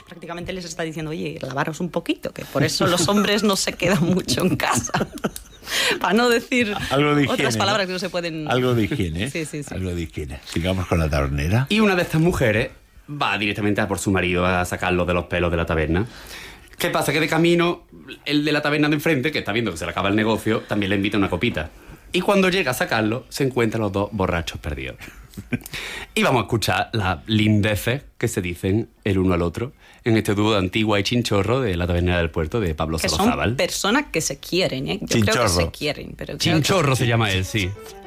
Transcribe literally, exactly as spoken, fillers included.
prácticamente les está diciendo, oye, lavaros un poquito, que por eso los hombres no se quedan mucho en casa. Para no decir algo de higiene, otras palabras ¿no? que no se pueden... Algo de higiene, sí, sí, sí. Algo de higiene. Sigamos con la tabernera. Y una de estas mujeres va directamente a por su marido a sacarlo de los pelos de la taberna. ¿Qué pasa? Que de camino, el de la taberna de enfrente, que está viendo que se le acaba el negocio, también le invita una copita. Y cuando llega a sacarlo, se encuentran los dos borrachos perdidos. Y vamos a escuchar las lindeces que se dicen el uno al otro en este dúo de Antigua y Chinchorro de la Tabernera del Puerto de Pablo que Solozábal. son personas que se quieren, ¿eh? Yo Chinchorro. creo que se quieren. Pero Chinchorro creo que... se llama él, sí.